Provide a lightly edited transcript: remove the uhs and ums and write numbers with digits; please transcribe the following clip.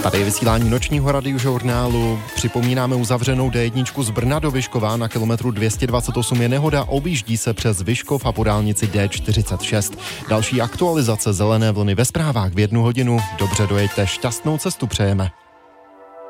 Tady je vysílání nočního radiožurnálu. Připomínáme uzavřenou D1 z Brna do Vyškova. Na kilometru 228 je nehoda, objíždí se přes Vyškov a po dálnici D46. Další aktualizace zelené vlny ve zprávách v 1 hodinu. Dobře dojeďte, šťastnou cestu přejeme.